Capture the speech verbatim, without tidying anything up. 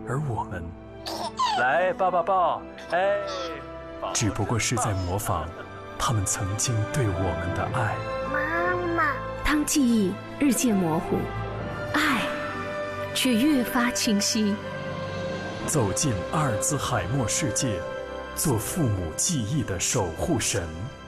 而我们，来抱抱抱，哎，只不过是在模仿他们曾经对我们的爱。 妈妈， 当记忆日渐模糊，爱却越发清晰。 走进阿尔兹海默世界，做父母记忆的守护神。